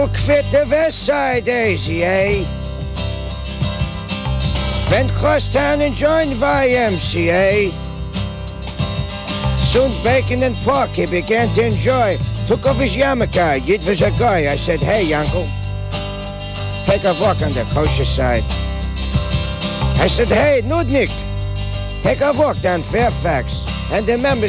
Quit the west side easy, eh? Went cross town and joined YMCA. Soon Bacon and Park he began to enjoy. Took off his yarmulke, it was a guy. I said, hey, uncle, take a walk on the kosher side. I said, hey, Nudnik, take a walk down Fairfax. And remember,